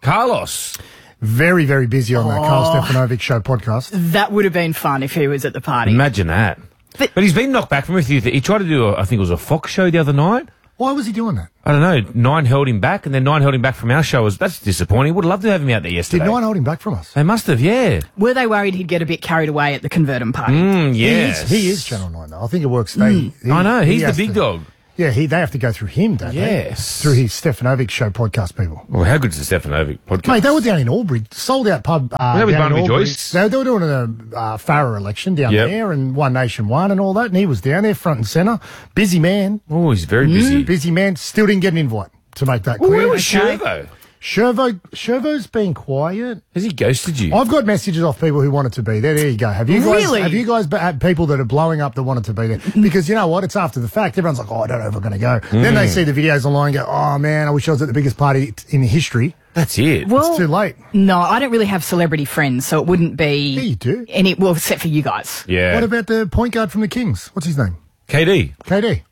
Very, very busy on that Carl Stefanovic Show podcast. That would have been fun if he was at the party. Imagine that. But he's been knocked back from it. He tried to do, I think it was a Fox show the other night. Why was he doing that? I don't know. Nine held him back, and then Nine held him back from our show. That's disappointing. Would love to have him out there yesterday. Did Nine hold him back from us? They must have, yeah. Were they worried he'd get a bit carried away at the Convertum party? Yes. He is Channel 9, though. I think it works. I know. He's the big dog. Yeah, they have to go through him, don't they? Yes. Through his Stefanovic Show podcast people. Well, how good is the Stefanovic podcast? Mate, they were down in Albury, sold out pub. Was that with Barnaby Joyce? They were doing a Farah election down there, and One Nation won and all that, and he was down there front and centre. Busy man. Oh, he's very busy. Busy man. Still didn't get an invite, to make that clear. Where was Shervo? Shervo's been quiet. Has he ghosted you? I've got messages off people who wanted to be there. There you go. Have you guys had people that are blowing up that wanted to be there? Because you know what? It's after the fact. Everyone's like, I don't know if we're going to go. Then they see the videos online and go, oh man, I wish I was at the biggest party in history. That's it. Well, it's too late. No, I don't really have celebrity friends, so it wouldn't be... Yeah, you do. Except for you guys. Yeah. What about the point guard from the Kings? What's his name? KD.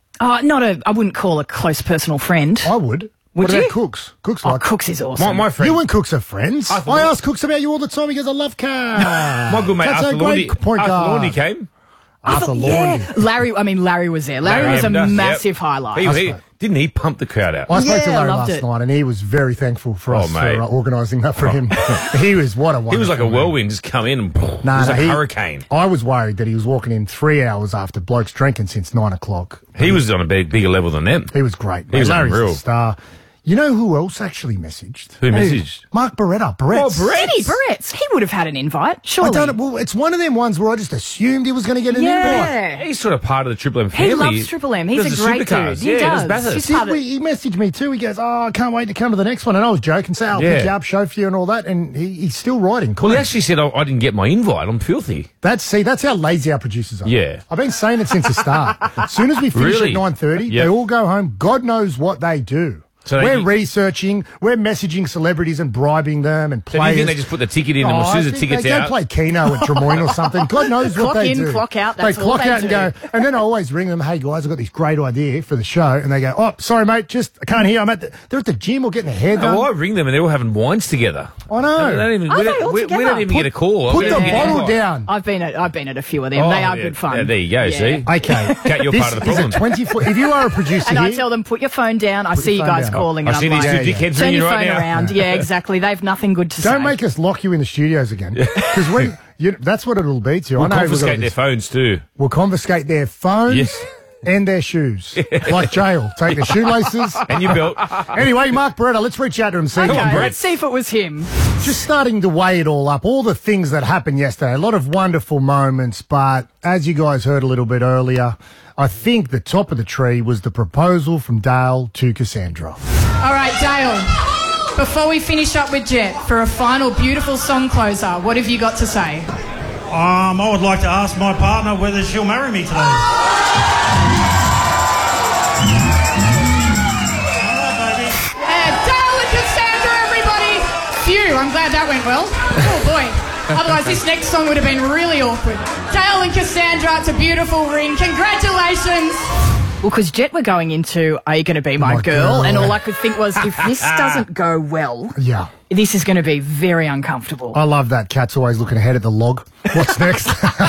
I wouldn't call a close personal friend. I would. Would what you? about Cooks? Cooks is awesome. My friend. You and Cooks are friends. I ask Cooks about you all the time. He goes, I love Kat. My good mate, Arthur Laundy came. Arthur Laundy. Larry was there. Larry was a massive highlight. Didn't he pump the crowd out? I spoke to Larry last night, and he was very thankful for us for organising that for him. He was what a wonderful. He was like a whirlwind, just come in and it was a hurricane. I was worried that he was walking in 3 hours after blokes drinking since 9 o'clock. He was on a bigger level than them. He was great. He was Larry's unreal. A star. You know who else actually messaged? Who messaged? Mark Barretta. Barretts. He would have had an invite, surely. Well, it's one of them ones where I just assumed he was going to get an invite. He's sort of part of the Triple M family. He loves Triple M. He's a great dude. He does. He messaged me too. He goes, I can't wait to come to the next one. And I was joking, say, I'll pick you up, show for you and all that. And he's still writing. Well, he actually said, I didn't get my invite. I'm filthy. That's how lazy our producers are. Yeah. I've been saying it since the start. As soon as we finish at 9:30, they all go home. God knows what they do. So we're researching, we're messaging celebrities and bribing them and players. So do you think they just put the ticket in and as soon as the ticket's out? They play Keno at Drummoyne or something. God knows what they do. Clock out, that's they clock out and go, and then I always ring them, hey guys, I've got this great idea for the show. And they go, oh, sorry mate, I can't hear. They're at the gym or getting their hair done. Well, I ring them and they're all having wines together. I know. We don't even get a call. Put the bottle down. I've been at a few of them. They are good fun. Yeah, there you go, see? Okay. Kat, you're part of the problem. 24, if you are a producer and I tell them, put your phone down. I see you guys calling. I see these two dickheads turn your phone right around. Yeah, exactly. They've nothing good to say. Don't make us lock you in the studios again. Because that's what it'll be to. We'll confiscate their phones too. We'll confiscate their phones and their shoes. Like jail. Take their shoelaces. And your belt. Anyway, Mark Barretta, let's reach out to him. Let's see if it was him. Just starting to weigh it all up. All the things that happened yesterday. A lot of wonderful moments. But as you guys heard a little bit earlier, I think the top of the tree was the proposal from Dale to Cassandra. All right, Dale, before we finish up with Jet, for a final beautiful song closer, what have you got to say? I would like to ask my partner whether she'll marry me today. Dale and Cassandra, everybody! Phew, I'm glad that went well. Oh, boy. Otherwise, this next song would have been really awkward. Dale and Cassandra, it's a beautiful ring. Congratulations! Well, because Jet were going into, are you going to be my girl? And all I could think was, if this doesn't go well, this is going to be very uncomfortable. I love that. Kat's always looking ahead at the log. What's next?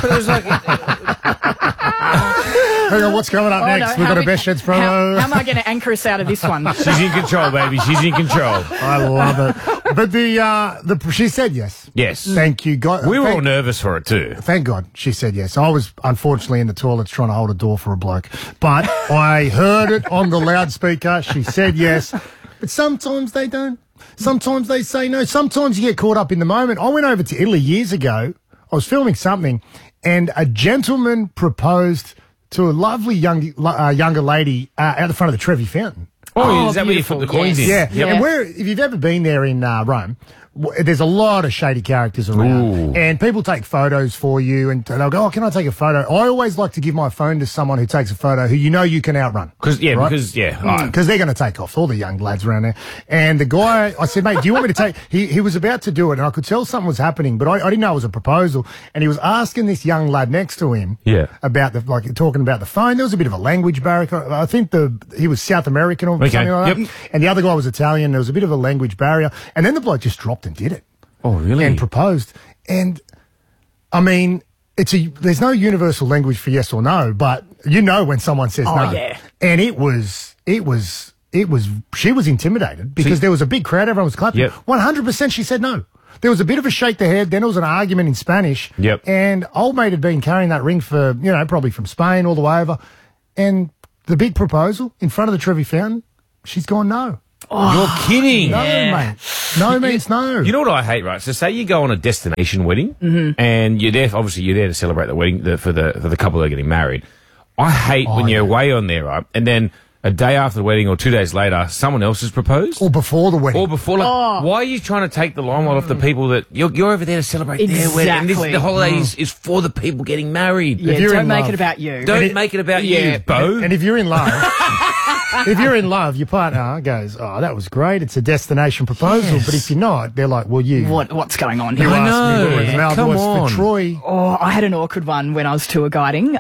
Hang on, what's coming up next? We've got a Best Sheds promo. How am I going to anchor us out of this one? She's in control, baby. She's in control. I love it. But she said yes. Yes. Thank you, God. We were all nervous for it too. Thank God she said yes. I was unfortunately in the toilets trying to hold a door for a bloke, but I heard it on the loudspeaker. She said yes, but sometimes they don't. Sometimes they say no. Sometimes you get caught up in the moment. I went over to Italy years ago. I was filming something, and a gentleman proposed to a lovely younger lady out the front of the Trevi Fountain. Oh, is that where you put the coins in? Yeah. And if you've ever been there in Rome, there's a lot of shady characters around, and people take photos for you, and they'll go, "Oh, can I take a photo?" I always like to give my phone to someone who takes a photo who you know you can outrun. Because they're going to take off, all the young lads around there. And the guy, I said, "Mate, do you want me to take?" He was about to do it, and I could tell something was happening, but I didn't know it was a proposal. And he was asking this young lad next to him about talking about the phone. There was a bit of a language barrier. I think he was South American or something like that. And the other guy was Italian. There was a bit of a language barrier. And then the bloke just dropped and did it. Oh, really? And proposed. And, I mean, there's no universal language for yes or no, but you know when someone says no. Yeah. And she was intimidated because there was a big crowd. Everyone was clapping. 100% she said no. There was a bit of a shake the head. Then there was an argument in Spanish. And old mate had been carrying that ring for, probably from Spain all the way over. And the big proposal in front of the Trevi Fountain, she's gone no. Oh, you're kidding. No, mate. No means no. You know what I hate, right? So say you go on a destination wedding and you're there, obviously you're there to celebrate the wedding for the couple that are getting married. I hate when you're away on there, right? And then a day after the wedding or 2 days later, someone else has proposed. Or before the wedding. Why are you trying to take the limelight off the people that you're over there to celebrate their wedding? And the holiday is for the people getting married. Yeah, don't make it about you. Don't make it about you, Bo. And if you're in love, your partner goes, "Oh, that was great. It's a destination proposal." Yes. But if you're not, they're like, "Well, what's going on here?" You asked me where the Maldives for Troy. Oh, I had an awkward one when I was tour guiding.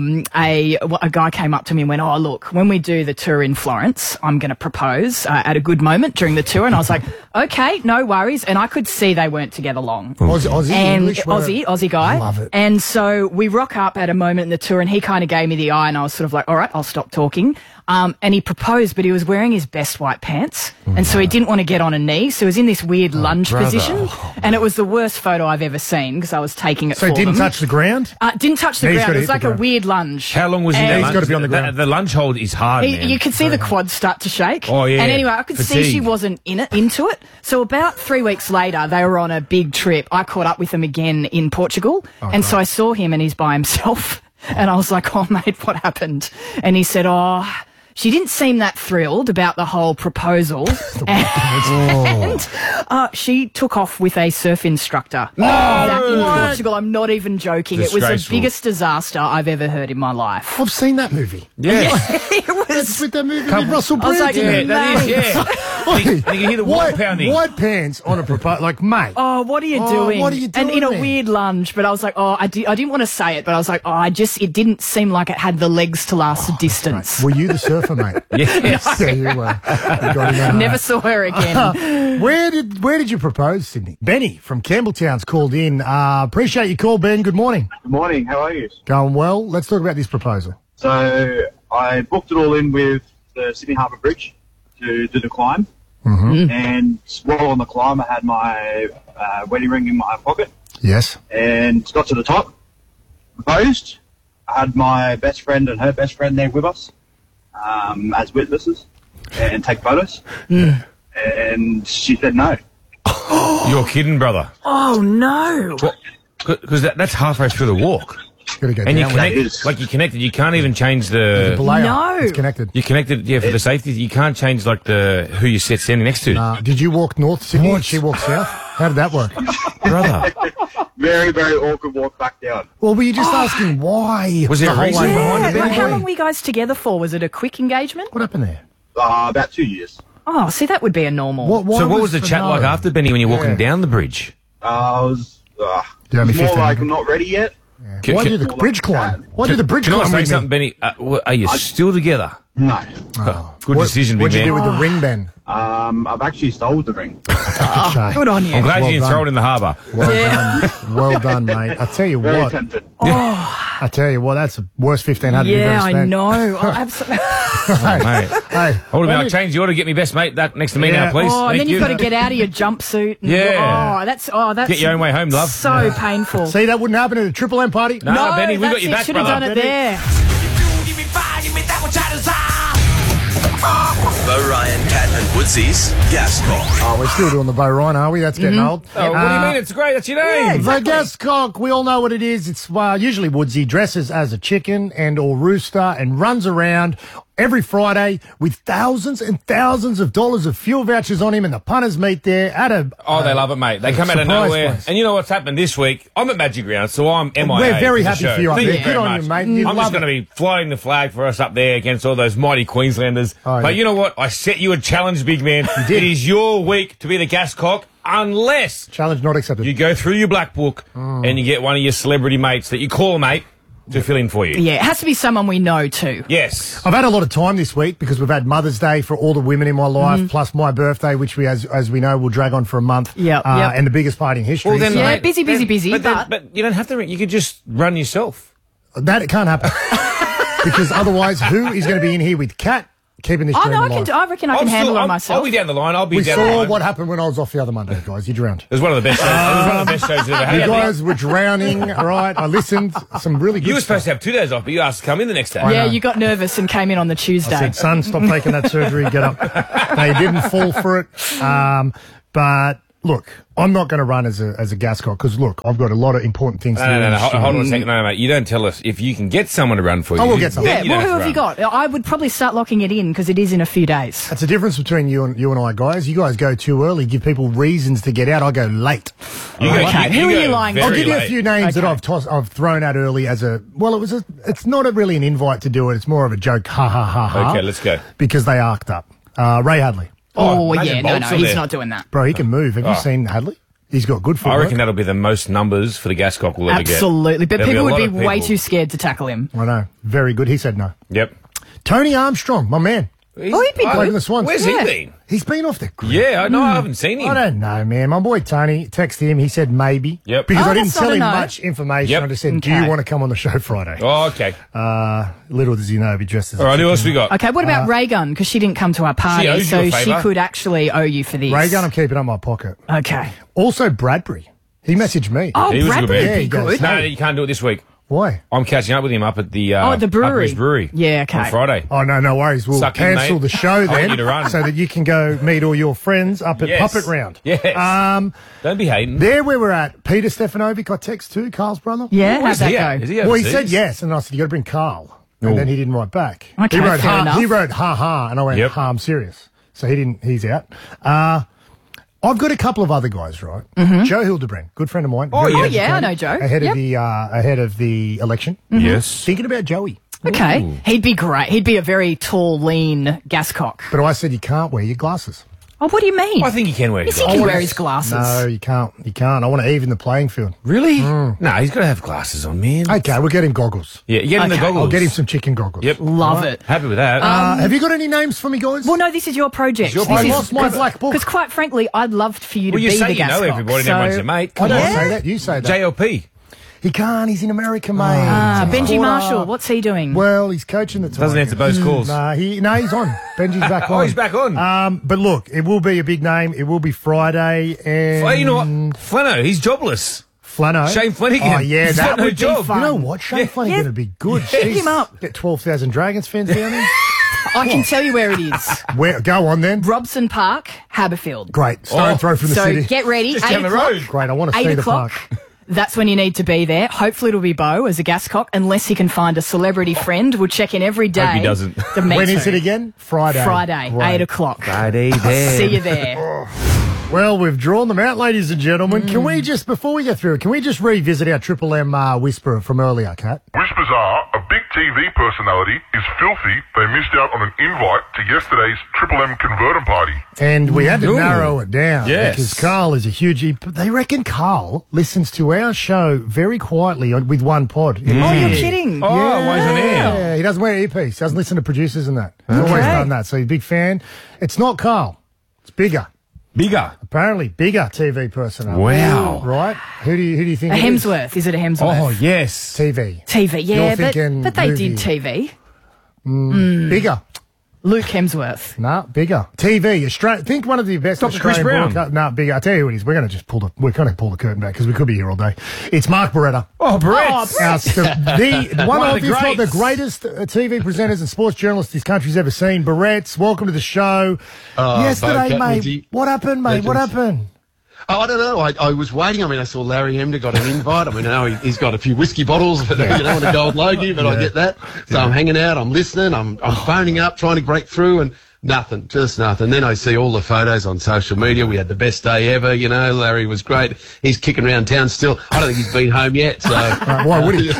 A guy came up to me and went, "Oh, look, when we do the tour in Florence, I'm going to propose at a good moment during the tour." And I was like, "Okay, no worries." And I could see they weren't together long. Aussie guy. Love it. And so we rock up at a moment in the tour, and he kind of gave me the eye, and I was sort of like, "All right, I'll stop talking." And he proposed, but he was wearing his best white pants. And so he didn't want to get on a knee. So he was in this weird lunge position. And it was the worst photo I've ever seen because I was taking it for them. So it didn't touch the ground? Didn't touch the ground. It was like a weird lunge. How long was he there? He's got to be on the ground. The lunge hold is hard, man. You could see the quads start to shake. Oh, yeah. And anyway, I could see she wasn't into it. So about 3 weeks later, they were on a big trip. I caught up with them again in Portugal. So I saw him and he's by himself. And I was like, "Oh, mate, what happened?" And he said, "Oh, she didn't seem that thrilled about the whole proposal." and she took off with a surf instructor. In Portugal. I'm not even joking. It was the biggest disaster I've ever heard in my life. I've seen that movie. Yeah. It was with that movie with Russell Brand. I was like, that is, you can hear the white pounding. White pants on a proposal. Like, mate. Oh, what are you doing? What are you doing? And in a weird lunge, but I was like, I didn't want to say it, but I was like, it didn't seem like it had the legs to last the distance. Were you the surfer, mate? Yes. Yeah, you were. Never saw her again. Where did you propose, Sydney? Benny from Campbelltown's called in. Appreciate your call, Ben. Good morning. Good morning. How are you? Going well. Let's talk about this proposal. So I booked it all in with the Sydney Harbour Bridge to do the climb. And while on the climb, I had my wedding ring in my pocket. Yes. And got to the top, proposed. I had my best friend and her best friend there with us as witnesses and take photos. And she said no. You're kidding, brother. Oh, no. Because that's halfway through the walk. Gotta go and you connected. You can't even change the. No. It's connected. You connected, for the safety. You can't change who you sit standing next to. Did you walk north, Sydney, and she walked south? How did that work, brother? Very, very awkward walk back down. Well, were you just asking why? Was there a reason behind it? How long were you guys together for? Was it a quick engagement? What happened there? About 2 years. Oh, see, that would be a normal. What was the chat like after, Benny, when you're walking down the bridge? I was more like, I'm not ready yet. Yeah. Why do the bridge climb? Why do the bridge climb? Can I say something, Benny? Are you still together? No. Good decision, big man. What'd you do with the ring, Ben? I've actually sold the ring. Good on you. I'm glad you didn't throw it in the harbour. Well done, mate. I tell you Very what. tempted. I tell you what, that's the worst 1,500 you've ever spent. I know. Absolutely. Mate. Hey, hold on a minute. Change the order. Get me best mate that next to me now, please. Oh, and then you've got to get out of your jumpsuit. And that's get your own way home, love. So painful. See, that wouldn't happen at a Triple M party. No, Benny, we got your back, should have done it there. Bo Ryan, Cat and Woodsies, Gas Cock. Oh, we're still doing the Bo Ryan, are we? That's getting old. Oh, what do you mean? It's great. That's your name. The Gas Cock, we all know what it is. It's usually Woodsy dresses as a chicken and or rooster and runs around every Friday with thousands and thousands of dollars of fuel vouchers on him, and the punters meet there at a... they love it, mate. They come out of surprise nowhere. place. And you know what's happened this week? I'm at Magic Round, so I'm MIA. We're very for the happy show. for you up Thank there. you Good very on you, much. mate. You I'm love just going to be flying the flag for us up there against all those mighty Queenslanders. But you know what? I set you a challenge, big man. It is your week to be the Gascock, unless... Challenge not accepted. You go through your black book and you get one of your celebrity mates that you call mate to fill in for you. Yeah, it has to be someone we know too. Yes. I've had a lot of time this week because we've had Mother's Day for all the women in my life, Mm-hmm. plus my birthday, which we, as we know, will drag on for a month. Yep. And the biggest party in history. Well, then, busy. But you don't have to. You could just run yourself. That it can't happen. Because otherwise, who is going to be in here with Kat keeping this Oh, dream no, alive? I reckon I can handle it myself. I'll be down the line. I'll be We down the saw line. what happened when I was off the other Monday, guys. You drowned. It was one of the best shows. It was one of the best shows we've ever had. You guys were drowning, all right? I listened. Some really good You were stuff. supposed to have 2 days off, but you asked to come in the next day. Yeah, you got nervous and came in on the Tuesday. I said, son, stop taking that surgery. Get up. They didn't fall for it. But look, I'm not going to run as a Gascock because, look, I've got a lot of important things to do. No. Hold on a second. No, mate. You don't tell us. If you can get someone to run for you. I will get someone. Yeah, you well, don't who have have to you run. got? I would probably start locking it in because it is in a few days. That's the difference between you and I, guys. You guys go too early, give people reasons to get out. I go late. You go- Okay, you who are go you lying very I'll give you a late. few names that I've thrown out early as a, well, it's not really an invite to do it. It's more of a joke. Ha, ha, ha, ha. Okay, let's go. Because they arced up. Ray Hadley. Oh, imagine yeah, no, Bolts no, on he's there. not doing that. Bro, he can move. Have you seen Hadley? He's got good footwork. I reckon that'll be the most numbers for the Gascock we'll ever get. Absolutely, but There'll people a would lot be of way people. too scared to tackle him. I know. Very good. He said no. Yep. Tony Armstrong, my man. He'd be Played in good. the Swans. Where's he been? He's been off the grid. Yeah, I know. I haven't seen him. I don't know, man. My boy Tony texted him. He said maybe. Yep. Because Oh, I didn't that's not tell a him no. much information. Yep. I just said, do Okay. you want to come on the show Friday? Oh, okay. Little does he know, he dressed as All a right, who chicken. else we got? Okay, what about Ray Gunn? Because she didn't come to our party, owes you a so she favour. could actually owe you for this. Ray Gunn, I'm keeping up my pocket. Okay. Also, Bradbury. He messaged me. Oh, He was a good Bradbury man. would Yeah, be he goes, good. No, you can't do it this week. Why? I'm catching up with him up at the at the brewery. up at his brewery. Yeah, okay. On Friday. Oh, no worries. We'll Suck in, cancel mate. the show I want then you to run. so that you can go meet all your friends up at Yes. Puppet Round. Yes. Don't be hating. There where we're at, Peter Stefanovic, I text too, Carl's brother. Yeah, how'd Where's that he at? go? Is he Well, he overseas? said yes, and I said, you got to bring Carl. And Oh. then he didn't write back. Okay, he wrote fair enough. He wrote ha ha, and I went, Yep. ha, I'm serious. So he's out. I've got a couple of other guys, right? Joe Hildebrand, good friend of mine. Oh, very yeah. Oh, yeah, I educated, know Joe. Ahead Yep. of the election. Yes. Thinking about Joey. Okay. He'd be great. He'd be a very tall, lean Gascock. But I said you can't wear your glasses. Oh, what do you mean? I think he can wear Yes, his he can glasses. wear his glasses. No, you can't. You can't. I want to even the playing field. Really? No, he's got to have glasses on, man. Okay, we'll get him goggles. Yeah, get him the Okay. goggles. I'll get him some chicken goggles. Yep. Love it. Happy with that. Have you got any names for me, guys? Well, no, this is your project. It's your I lost my black book. Because quite frankly, I'd love for you to well, you be say the you know Gascock. everybody and so, everyone's your mate. I Come don't on. say that. You say that. JLP. He can't. He's in America, mate. Benji Caught Marshall, up. what's he doing? Well, he's coaching the Tigers. Doesn't answer Bo's calls. He's on. Benji's back on. Oh, he's back on. But look, it will be a big name. It will be Friday, and Well, you know what? Flano, he's jobless. Flano. Shane Flanagan. Oh yeah, He's that got no would job. be fun. You know what? Shane Flanagan Yeah. would be good. Pick him up. Get 12,000 Dragons fans down there. I can tell you where it is. Where? Go on then. Robson Park, Haberfield. Great. Stone throw from the so city. get ready. Just 8 down the o'clock. road. Great. I want to 8 see the o'clock. park. That's when you need to be there. Hopefully it'll be Bo as a Gascock, unless he can find a celebrity friend. We'll check in every day. Hope he doesn't. To meet When is him. it again? Friday. Friday, Great. 8 o'clock. Friday there. See you there. Well, we've drawn them out, ladies and gentlemen. Can we just, before we get through it, can we just revisit our Triple M whisper from earlier, Kat? Whispers are a big TV personality is filthy. They missed out on an invite to yesterday's Triple M convertum party. And we had to Ooh. narrow it down Yes. because Carl is a huge... They reckon Carl listens to our show very quietly with one pod. Oh, you're kidding. Oh, why is it air? Yeah, he doesn't wear earpiece. Doesn't listen to producers and that. He's always done that. So he's a big fan. It's not Carl. It's bigger. Bigger. Apparently, bigger TV personality. Wow. Right? Who do you think A it is? Hemsworth. Is it a Hemsworth? Oh, yes. TV. TV, yeah, You're thinking but they movie. did TV. Bigger. Luke Hemsworth. Nah, bigger. TV. Think one of the best Dr. Chris Australian Brown. broadcast. Nah, bigger. I tell you what it is. We're going to pull the curtain back because we could be here all day. It's Mark Beretta. Oh, Brett. Oh, One of, the if not the greats. greatest TV presenters and sports journalists this country's ever seen. Barrett's, welcome to the show. Yesterday, Cat mate. Woody. What happened, mate? What Legends. happened? Oh, I don't know. I was waiting. I mean, I saw Larry Emder got an invite. I mean, I know he's got a few whiskey bottles, but on a gold logie, but I get that. So I'm hanging out, I'm listening, I'm phoning up, trying to break through, and nothing, just nothing. Then I see all the photos on social media. We had the best day ever, Larry was great. He's kicking around town still. I don't think he's been home yet, so. Why would he?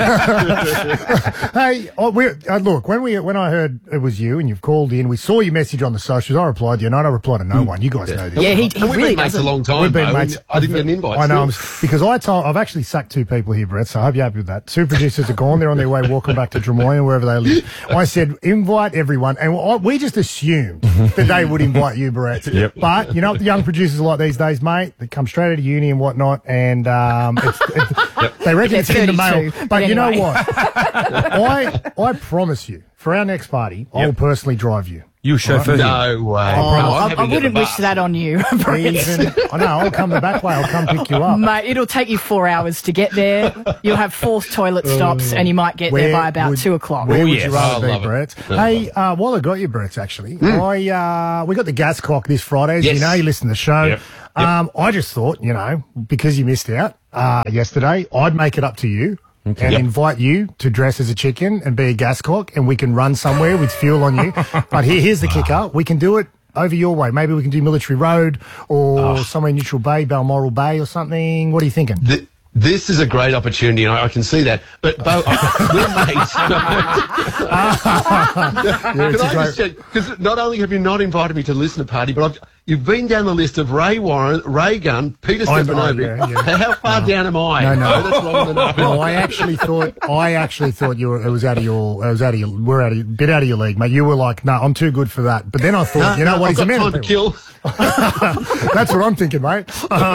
Hey, look, when I heard it was you and you've called in, we saw your message on the socials. I replied to you, and I don't reply to no one. You guys know this. Yeah, he we've really been mates a long time. We've been mates. I didn't get an invite. I know, because I've actually sacked 2 people here, Brett, so I hope you're happy with that. 2 producers are gone. They're on their way walking back to Drummoyne, wherever they live. I said, invite everyone, and we just assumed that they would invite you, Brett. Yep. But you know what the young producers are like these days, mate? They come straight out of uni and whatnot, and they reckon it's in the mail. But you know what? I promise you, for our next party, I will personally drive you. You chauffeur? No way. I wouldn't wish that on you, Brett. I know, I'll come the back way. I'll come pick you up. Mate, it'll take you 4 hours to get there. You'll have 4 toilet stops, and you might get there by about 2 o'clock. Where would you rather be, Brett? Hey, while I got you, Brett, actually, we got the gas cock this Friday. As you know, you listen to the show. Yep. I just thought, because you missed out yesterday, I'd make it up to you. Okay. And invite you to dress as a chicken and be a gas cock, and we can run somewhere with fuel on you. But here's the kicker. We can do it over your way. Maybe we can do Military Road or somewhere in Neutral Bay, Balmoral Bay or something. What are you thinking? This is a great opportunity, and I can see that. But, Bo, we're mates. Can I just check? Because not only have you not invited me to the listener party, but you've been down the list of Ray Warren, Ray Gunn, Peter Stefanovic. How far down am I? No. That's longer than I. No, I actually thought it was out of your, we're a bit out of your league, mate. You were like, no, I'm too good for that. But then I thought, what? I've got time to kill. That's what I'm thinking, mate.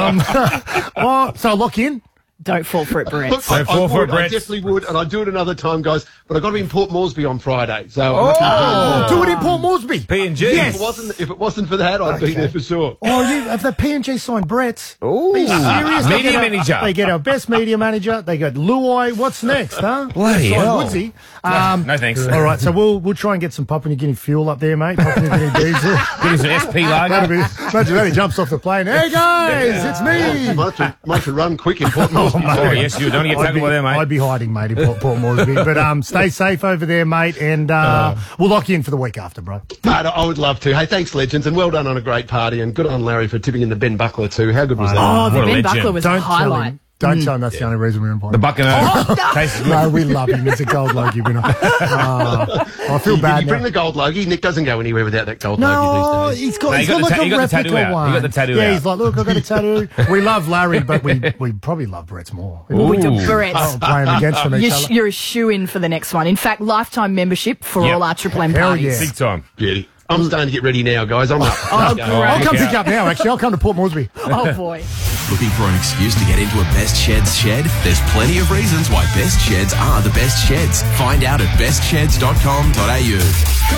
So lock in. Don't fall for it, Brett. Look, Don't fall for it, Brett. I definitely would, and I'd do it another time, guys. But I've got to be in Port Moresby on Friday. So do it in Port Moresby. P&G. Yes. If it wasn't for that, I'd be there for sure. Have the P&G signed Brett's? Oh, are you serious? Media manager. They get our best media manager. They got Luai. What's next, huh? Bloody hell. Woodsy. No thanks. All right, so we'll try and get some Papua New Guinea fuel up there, mate. Papua New Guinea diesel. Get us an SP lager. Imagine that he jumps off the plane. Hey guys, it's me. Might have to run quick in Port Moresby. Yes, you don't get tackled there, mate. I'd be hiding, mate, in Port Moresby. But stay safe over there, mate, and we'll lock you in for the week after, bro. Mate, I would love to. Hey, thanks, legends, and well done on a great party, and good on Larry for tipping in the Ben Buckler too. How good was that? Oh, the Ben Buckler was a highlight. Don't tell him that's the only reason we're invited. The Buccaneers. Tastes good. No, we love him. He's a gold logie winner. I feel bad Did you bring the gold logie? Nick doesn't go anywhere without that gold logie these days. He's got like a replica one. He got the tattoo out. He's like, look, I got a tattoo. We love Larry, but we probably love Brett's more. We do Brett's. Playing against them each other. You're a shoe-in for the next one. In fact, lifetime membership for all our Triple M parties. Big time. Beauty. I'm starting to get ready now, guys. I'm up. I'll come pick you up now, actually. I'll come to Port Moresby. Oh, boy. Looking for an excuse to get into a Best Sheds shed? There's plenty of reasons why Best Sheds are the best sheds. Find out at bestsheds.com.au.